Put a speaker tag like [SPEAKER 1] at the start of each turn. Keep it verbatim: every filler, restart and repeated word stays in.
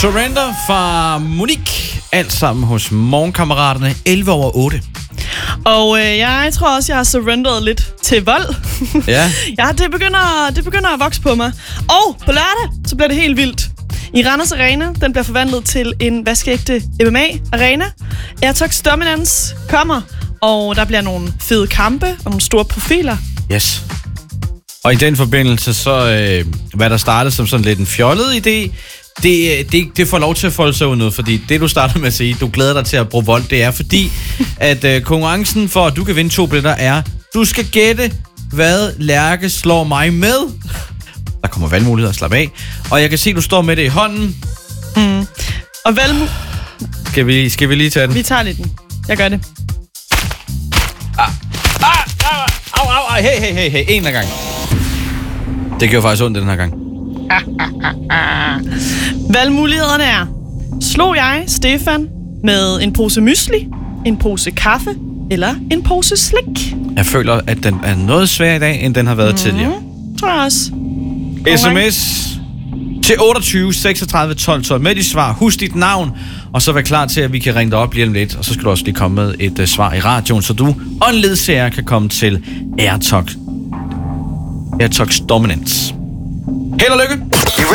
[SPEAKER 1] Surrender fra Monique. Alt sammen hos Morgenkammeraterne elleve over otte.
[SPEAKER 2] Og øh, jeg tror også, jeg har surrenderet lidt til vold.
[SPEAKER 1] Ja.
[SPEAKER 2] Ja, det begynder, det begynder at vokse på mig. Og på lørdag, så bliver det helt vildt. I Randers Arena, den bliver forvandlet til en vaskeægte M M A-arena. Airtox Dominance kommer, og der bliver nogle fede kampe og nogle store profiler.
[SPEAKER 1] Yes. Og i den forbindelse, så øh, hvad der startede som sådan lidt en fjollet idé, det, det, det får lov til at folde sig ud nu, fordi det, du startede med at sige, du glæder dig til at bruge vold, det er fordi, at øh, konkurrencen for, at du kan vinde to billetter, er, du skal gætte, hvad Lærke slår mig med. Der kommer valgmuligheder, slap af. Og jeg kan se, at du står med det i hånden.
[SPEAKER 2] Mm. Og valg...
[SPEAKER 1] Skal vi, skal vi lige tage den?
[SPEAKER 2] Vi tager lige den. Jeg gør det.
[SPEAKER 1] Ah, ah, ah, au, au, au, hey, hey, hey, hey, en af gang. Det gjorde faktisk ondt den her gang.
[SPEAKER 2] Valgmulighederne er: slog jeg Stefan med en pose mysli, en pose kaffe eller en pose slik?
[SPEAKER 1] Jeg føler, at den er noget sværere i dag, end den har været mm, tidligere.
[SPEAKER 2] Tror jeg også.
[SPEAKER 1] sms til otteogtyve seksogtredive tolv tolv med dit svar. Husk dit navn, og så vær klar til, at vi kan ringe dig op lige om lidt. Og så skal du også lige komme med et uh, svar i radioen, så du og en ledsager kan komme til Airtox. Airtox Dominance. Held og lykke!